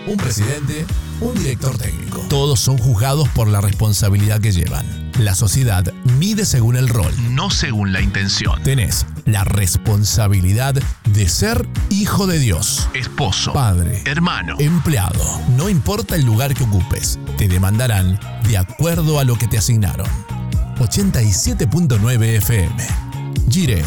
un presidente, un director técnico. Todos son juzgados por la responsabilidad que llevan. La sociedad mide según el rol, no según la intención. Tenés la responsabilidad de ser hijo de Dios, esposo, padre, hermano, empleado. No importa el lugar que ocupes, te demandarán de acuerdo a lo que te asignaron. 87.9 FM. Gire